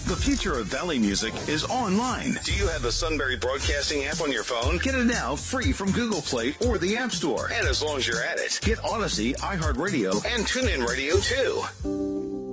The future of Valley music is online. Do you have the Sunbury Broadcasting app on your phone? Get it now free from Google Play or the App Store. And as long as you're at it, get Odyssey, iHeartRadio, and TuneIn Radio too.